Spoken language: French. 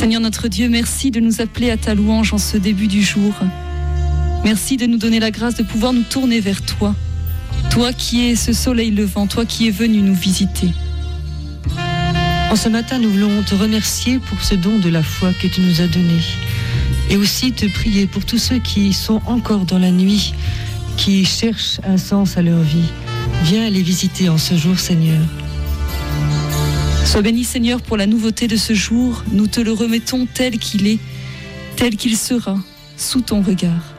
Seigneur notre Dieu, merci de nous appeler à ta louange en ce début du jour. Merci de nous donner la grâce de pouvoir nous tourner vers toi. Toi qui es ce soleil levant, toi qui es venu nous visiter. En ce matin, nous voulons te remercier pour ce don de la foi que tu nous as donné. Et aussi te prier pour tous ceux qui sont encore dans la nuit, qui cherchent un sens à leur vie. Viens les visiter en ce jour, Seigneur. Sois béni, Seigneur, pour la nouveauté de ce jour. Nous te le remettons tel qu'il est, tel qu'il sera, sous ton regard.